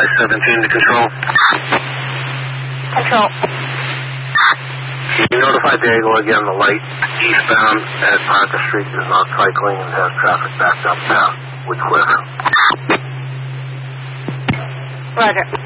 I-17 to control. Control. You notified Diego again, the light eastbound at Parker Street is not cycling and has traffic backed up past Woodcliff. Roger.